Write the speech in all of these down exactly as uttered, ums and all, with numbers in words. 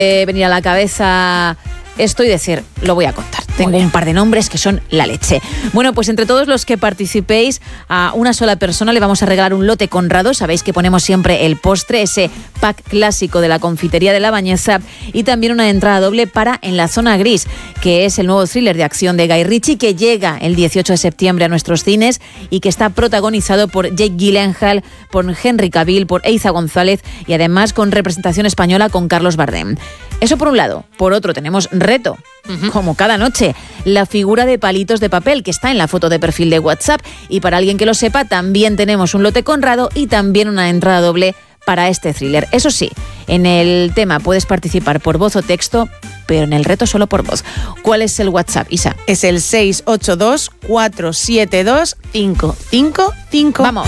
Eh, venir a la cabeza esto y decir, lo voy a contar. Tengo un par de nombres que son la leche. Bueno, pues entre todos los que participéis, a una sola persona le vamos a regalar un lote Conrado. Sabéis que ponemos siempre el postre, ese pack clásico de la confitería de La Bañeza, y también una entrada doble para En la zona gris, que es el nuevo thriller de acción de Guy Ritchie, que llega el dieciocho de septiembre a nuestros cines y que está protagonizado por Jake Gyllenhaal, por Henry Cavill, por Eiza González y además con representación española con Carlos Bardem. Eso por un lado. Por otro, tenemos reto, uh-huh. como cada noche, la figura de palitos de papel que está en la foto de perfil de WhatsApp. Y para alguien que lo sepa, también tenemos un lote Conrado y también una entrada doble para este thriller. Eso sí, en el tema puedes participar por voz o texto, pero en el reto solo por voz. ¿Cuál es el WhatsApp, Isa? Es el seis ocho dos, cuatro siete dos, cinco cinco cinco. ¡Vamos!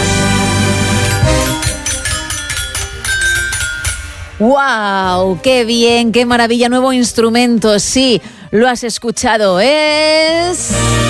¡Wow! ¡Qué bien! ¡Qué maravilla! Nuevo instrumento, sí, lo has escuchado. Es...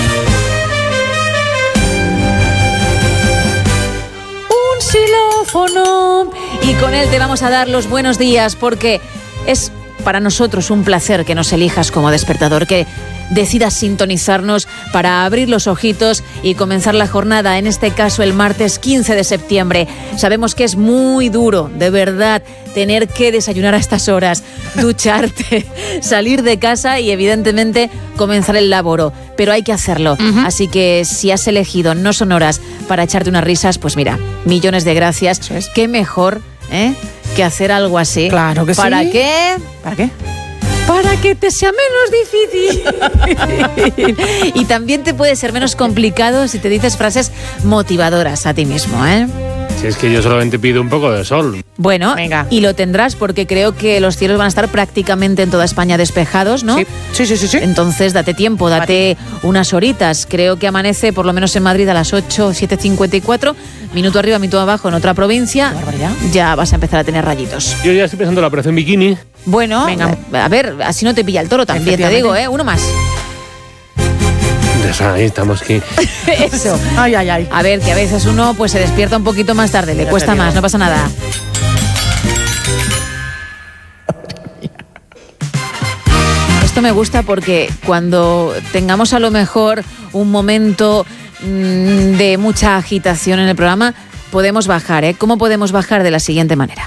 un xilófono. Y con él te vamos a dar los buenos días, porque es para nosotros un placer que nos elijas como despertador, que decidas sintonizarnos para abrir los ojitos y comenzar la jornada, en este caso el martes quince de septiembre. Sabemos que es muy duro, de verdad, tener que desayunar a estas horas, ducharte, salir de casa y evidentemente comenzar el laboro, pero hay que hacerlo. Uh-huh. Así que si has elegido No Son Horas para echarte unas risas, pues mira, millones de gracias. Eso es. Qué mejor, ¿eh?, que hacer algo así. Claro que ¿Para sí. qué? ¿Para qué? Para que te sea menos difícil. Y también te puede ser menos complicado si te dices frases motivadoras a ti mismo, ¿eh? Si es que yo solamente pido un poco de sol. Bueno, venga. Y lo tendrás porque creo que los cielos van a estar prácticamente en toda España despejados, ¿no? Sí, sí, sí, sí. sí. Entonces date tiempo, date unas horitas. Creo que amanece por lo menos en Madrid a las ocho, siete cincuenta y cuatro. Minuto arriba, minuto abajo en otra provincia. Ya vas a empezar a tener rayitos. Yo ya estoy pensando en la operación bikini. Bueno, venga, a ver, así no te pilla el toro también, te digo, ¿eh? Uno más. Ahí estamos aquí. Eso. Ay, ay, ay. A ver, que a veces uno pues se despierta un poquito más tarde, le cuesta más, no pasa nada. Esto me gusta porque cuando tengamos a lo mejor un momento mmm, de mucha agitación en el programa, podemos bajar, ¿eh? ¿Cómo podemos bajar? De la siguiente manera.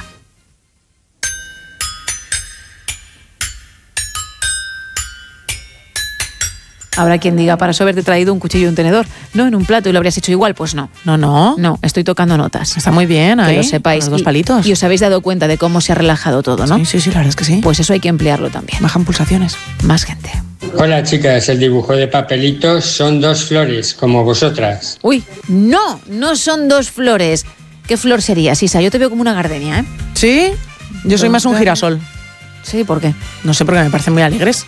Habrá quien diga, para eso haberte traído un cuchillo y un tenedor, no en un plato y lo habrías hecho igual. Pues no. No, no. No, estoy tocando notas. Está muy bien, ahí. Que lo sepáis. Los dos y, palitos. Y os habéis dado cuenta de cómo se ha relajado todo, ¿no? Sí, sí, sí, la verdad es que sí. Pues eso hay que emplearlo también. Bajan pulsaciones. Más gente. Hola chicas, el dibujo de papelitos son dos flores, como vosotras. Uy, no, no son dos flores. ¿Qué flor sería, Sisa? Yo te veo como una gardenia, ¿eh? ¿Sí? Yo soy más un girasol. Sí, ¿por qué? No sé, porque me parecen muy alegres.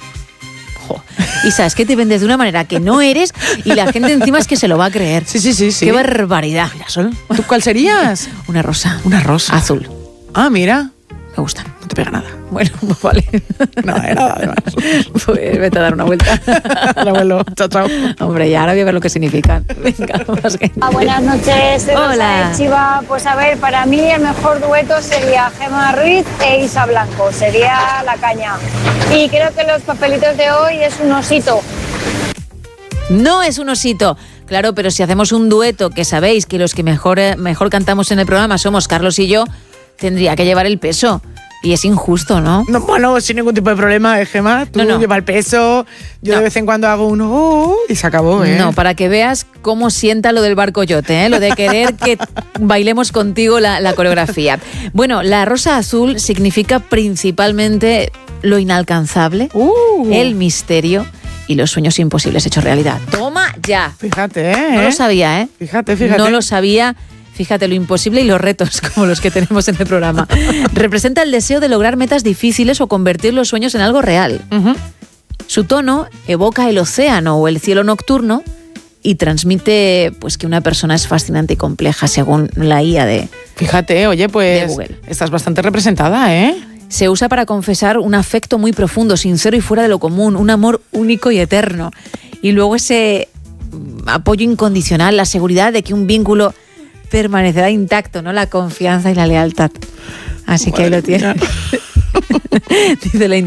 Isa, es que te vendes de una manera que no eres y la gente encima es que se lo va a creer. Sí, sí, sí, sí. Qué barbaridad. Girasol. ¿Tú cuál serías? Una rosa. Una rosa. Azul. Ah, mira. Me gustan. No te pega nada. Bueno, pues vale. No, de nada, además. Pues vete a dar una vuelta. Hola, abuelo. Chao, chao. Hombre, ya ahora voy a ver lo que significan. Venga, más gente. Ah, buenas noches, soy Rosa Hola. de Chiva. Pues a ver, para mí el mejor dueto sería Gemma Ruiz e Isa Blanco. Sería la caña. Y creo que los papelitos de hoy es un osito. No es un osito. Claro, pero si hacemos un dueto, que sabéis que los que mejor, mejor cantamos en el programa somos Carlos y yo, tendría que llevar el peso. Y es injusto, ¿no? No, bueno, sin ningún tipo de problema, ¿eh, Gemma? Tú No, no. lleva el peso, yo No. de vez en cuando hago uno oh, y se acabó, ¿eh? No, para que veas cómo sienta lo del barcoyote, ¿eh? Lo de querer que bailemos contigo la, la coreografía. Bueno, la rosa azul significa principalmente lo inalcanzable, Uh. el misterio y los sueños imposibles hechos realidad. ¡Toma ya! Fíjate, ¿eh? No lo sabía, ¿eh? Fíjate, fíjate. No lo sabía. Fíjate, lo imposible y los retos, como los que tenemos en el programa. Representa el deseo de lograr metas difíciles o convertir los sueños en algo real. Uh-huh. Su tono evoca el océano o el cielo nocturno y transmite pues que una persona es fascinante y compleja, según la I A de... Fíjate, oye, pues de Google. Estás bastante representada, ¿eh? Se usa para confesar un afecto muy profundo, sincero y fuera de lo común, un amor único y eterno. Y luego ese apoyo incondicional, la seguridad de que un vínculo permanecerá intacto, ¿no? La confianza y la lealtad. Así que ahí lo tienes. Dice la